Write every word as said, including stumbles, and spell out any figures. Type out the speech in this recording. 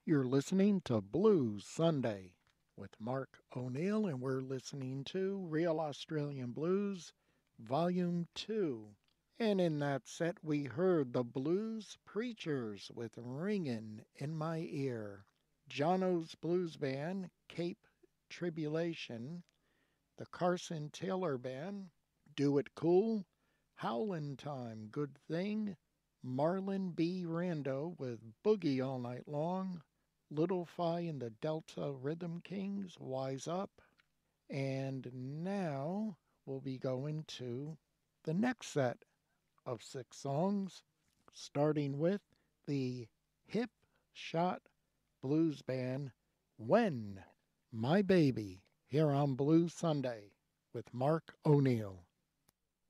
You're listening to Blues Sunday with Mark O'Neill, and we're listening to Real Australian Blues, Volume two. And in that set, we heard the Blues Preachers with Ringin' in My Ear, Jono's Blues Band, Cape Tribulation, the Carson Taylor Band, Do It Cool, Howlin' Time, Good Thing, Marlon B. Rando with Boogie All Night Long, Little Fi and the Delta Rhythm Kings, Wise Up. And now we'll be going to the next set of six songs, starting with the Hip Shot Blues Band, When My Baby, here on Blues Sunday with Mark O'Neill.